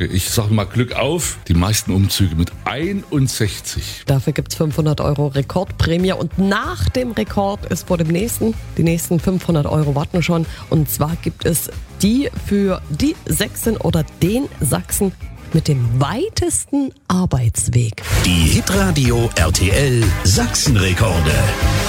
Frage. Ich sage mal Glück auf. Die meisten Umzüge mit 61. Dafür gibt's 500 € Rekordprämie und nach dem Rekord ist vor dem nächsten. Die nächsten 500 € warten schon. Und zwar gibt es die für die Sächsin oder den Sachsen mit dem weitesten Arbeitsweg. Die Hitradio RTL Sachsenrekorde.